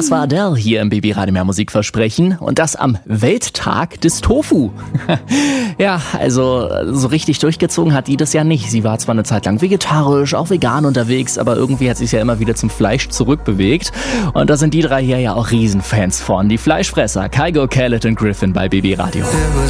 Das war Adele hier im Baby-Radio Mehr Musikversprechen und das am Welttag des Tofu. Ja, also so richtig durchgezogen hat die das ja nicht. Sie war zwar eine Zeit lang vegetarisch, auch vegan unterwegs, aber irgendwie hat sie sich ja immer wieder zum Fleisch zurückbewegt. Und da sind die drei hier ja auch Riesenfans von. Die Fleischfresser, Kygo, Khaled und Griffin bei Baby Radio.